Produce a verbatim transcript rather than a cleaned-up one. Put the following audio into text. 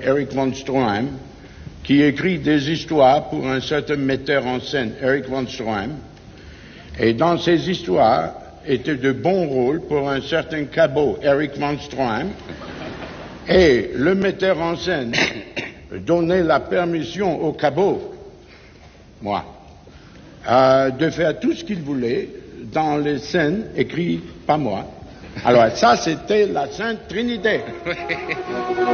Eric von Stroheim, qui écrit des histoires pour un certain metteur en scène, Eric von Stroheim, et dans ces histoires étaient de bons rôles pour un certain cabot, Eric von Stroheim, et le metteur en scène donnait la permission au cabot, moi, euh, de faire tout ce qu'il voulait dans les scènes écrites par moi. Alors ça, c'était la Sainte Trinité.